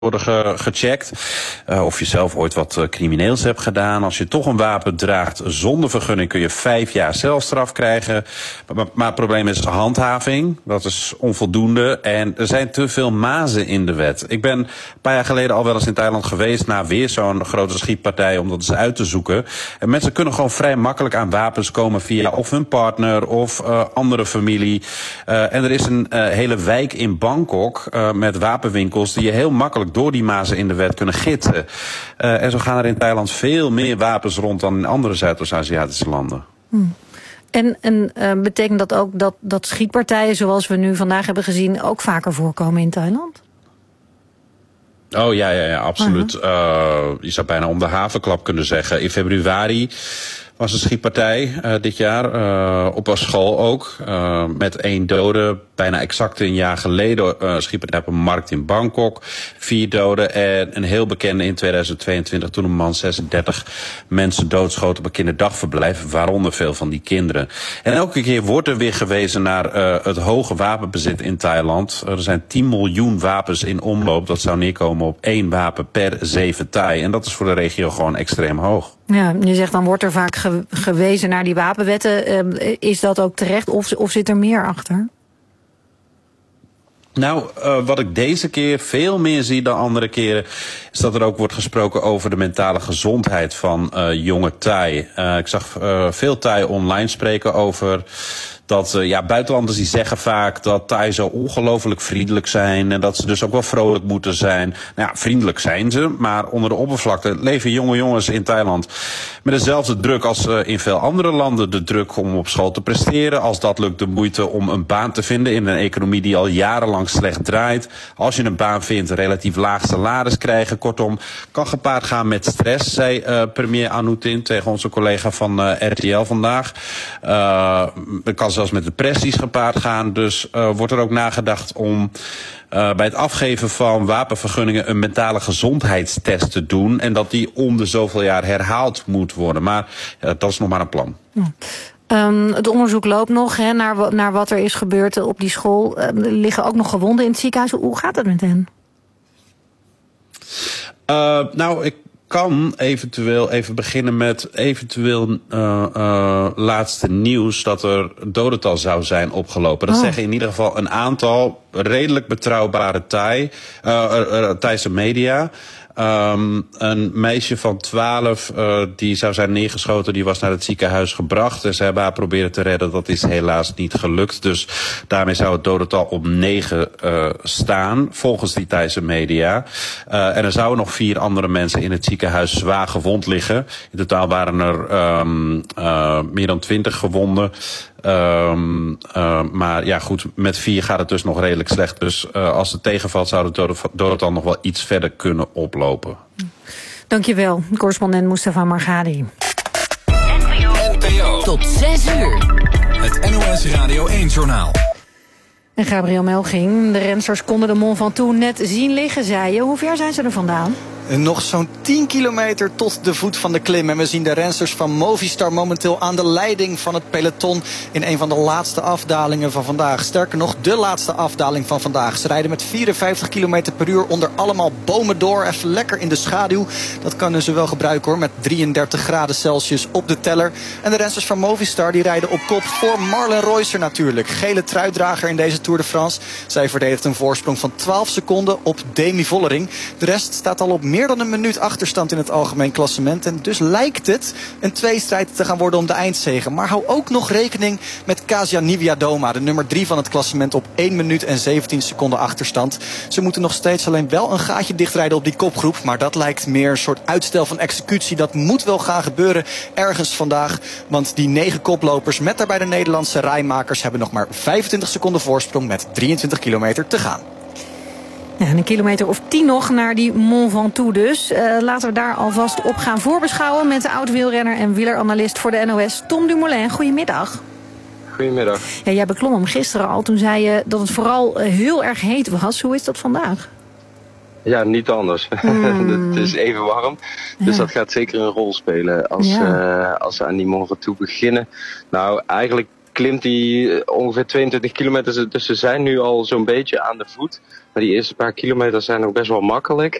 worden gecheckt. Of je zelf ooit wat crimineels hebt gedaan. Als je toch een wapen draagt zonder vergunning kun je 5 jaar celstraf krijgen. Maar het probleem is handhaving. Dat is onvoldoende. En er zijn te veel mazen in de wet. Ik ben een paar jaar geleden al wel eens in Thailand geweest na weer zo'n grote schietpartij om dat eens uit te zoeken. En mensen kunnen gewoon vrij makkelijk aan wapens komen via of hun partner of andere familie. En er is een hele wijk in Bangkok met wapenwinkels die je heel makkelijk door die mazen in de wet kunnen gidsen. En zo gaan er in Thailand veel meer wapens rond dan in andere Zuidoost-Aziatische landen. En betekent dat ook dat schietpartijen zoals we nu vandaag hebben gezien ook vaker voorkomen in Thailand? Oh ja, absoluut. Je zou bijna om de havenklap kunnen zeggen. In februari was een schietpartij dit jaar, op een school ook, met 1 dode. Bijna exact een jaar geleden schietpartij op een markt in Bangkok. 4 doden en een heel bekende in 2022 toen een man 36 mensen doodschoot op een kinderdagverblijf, waaronder veel van die kinderen. En elke keer wordt er weer gewezen naar het hoge wapenbezit in Thailand. Er zijn 10 miljoen wapens in omloop. Dat zou neerkomen op 1 wapen per 7 Thai. En dat is voor de regio gewoon extreem hoog. Ja, je zegt dan wordt er vaak gewezen naar die wapenwetten. Is dat ook terecht of zit er meer achter? Nou, wat ik deze keer veel meer zie dan andere keren, is dat er ook wordt gesproken over de mentale gezondheid van jonge Thai. Ik zag veel Thai online spreken over dat buitenlanders die zeggen vaak dat Thai zo ongelooflijk vriendelijk zijn en dat ze dus ook wel vrolijk moeten zijn. Nou ja, vriendelijk zijn ze, maar onder de oppervlakte leven jonge jongens in Thailand met dezelfde druk als in veel andere landen. De druk om op school te presteren. Als dat lukt, de moeite om een baan te vinden in een economie die al jarenlang slecht draait. Als je een baan vindt, relatief laag salaris krijgen. Kortom, kan gepaard gaan met stress, zei premier Anutin tegen onze collega van RTL vandaag. Dat kan zelfs met depressies gepaard gaan. Dus wordt er ook nagedacht om bij het afgeven van wapenvergunningen een mentale gezondheidstest te doen. En dat die om de zoveel jaar herhaald moet worden. Maar dat is nog maar een plan. Het onderzoek loopt nog naar wat er is gebeurd op die school. Er liggen ook nog gewonden in het ziekenhuis. Hoe gaat het met hen? Ik kan eventueel even beginnen met laatste nieuws dat er dodental zou zijn opgelopen. Dat zeggen in ieder geval een aantal redelijk betrouwbare Thaise media. Een meisje van 12 die zou zijn neergeschoten, die was naar het ziekenhuis gebracht. En ze hebben haar proberen te redden. Dat is helaas niet gelukt. Dus daarmee zou het dodental op 9 staan, volgens die Thaise media. En er zouden nog 4 andere mensen in het ziekenhuis zwaar gewond liggen. In totaal waren er meer dan 20 gewonden. Maar ja goed, met 4 gaat het dus nog redelijk slecht. Dus als het tegenvalt zou het dodental nog wel iets verder kunnen oplopen. Dankjewel, correspondent Mustafa Margadi. NPO. Tot 6 uur. Het NOS Radio 1-journaal. En Gabriel Melching, de rensters konden de Mont Ventoux net zien liggen, zei je. Hoe ver zijn ze er vandaan? Nog zo'n 10 kilometer tot de voet van de klim. En we zien de rensters van Movistar momenteel aan de leiding van het peloton in een van de laatste afdalingen van vandaag. Sterker nog, de laatste afdaling van vandaag. Ze rijden met 54 kilometer per uur onder allemaal bomen door. Even lekker in de schaduw. Dat kunnen ze wel gebruiken hoor, met 33 graden Celsius op de teller. En de rensters van Movistar die rijden op kop voor Marlen Reusser natuurlijk. Gele truitdrager in deze Tour de France. Zij verdedigt een voorsprong van 12 seconden op Demi Vollering. De rest staat al op meer dan een minuut achterstand in het algemeen klassement. En dus lijkt het een tweestrijd te gaan worden om de eindzege. Maar hou ook nog rekening met Kasia Niewiadoma, de nummer 3 van het klassement, op 1 minuut en 17 seconden achterstand. Ze moeten nog steeds alleen wel een gaatje dichtrijden op die kopgroep. Maar dat lijkt meer een soort uitstel van executie. Dat moet wel gaan gebeuren ergens vandaag. Want die 9 koplopers met daarbij de Nederlandse rijmakers hebben nog maar 25 seconden voorsprong met 23 kilometer te gaan. Ja, een kilometer of 10 nog naar die Mont Ventoux dus. Laten we daar alvast op gaan voorbeschouwen met de oud-wielrenner en wieleranalist voor de NOS, Tom Dumoulin. Goedemiddag. Goedemiddag. Ja, jij beklom hem gisteren al. Toen zei je dat het vooral heel erg heet was. Hoe is dat vandaag? Ja, niet anders. Het is even warm. Dus dat gaat zeker een rol spelen als ze aan die Mont Ventoux beginnen. Nou, eigenlijk klimt die ongeveer 22 kilometer. Dus ze zijn nu al zo'n beetje aan de voet. Maar die eerste paar kilometer zijn ook best wel makkelijk.